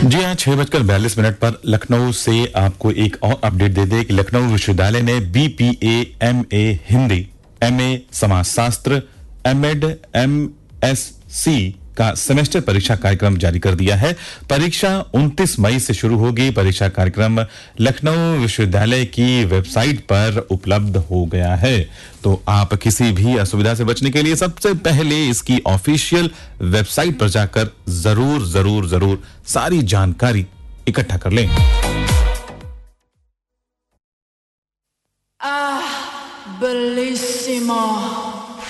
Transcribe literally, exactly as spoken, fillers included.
जी हाँ, छह बजकर बयालीस मिनट पर लखनऊ से आपको एक और अपडेट दे दे कि लखनऊ विश्वविद्यालय ने बीपीए, एमए हिंदी, एमए समाजशास्त्र, एमएड, एमएससी का सेमेस्टर परीक्षा कार्यक्रम जारी कर दिया है। परीक्षा उनतीस मई से शुरू होगी। परीक्षा कार्यक्रम लखनऊ विश्वविद्यालय की वेबसाइट पर उपलब्ध हो गया है। तो आप किसी भी असुविधा से बचने के लिए सबसे पहले इसकी ऑफिशियल वेबसाइट पर जाकर जरूर जरूर जरूर सारी जानकारी इकट्ठा कर लें। Ah, bellissimo.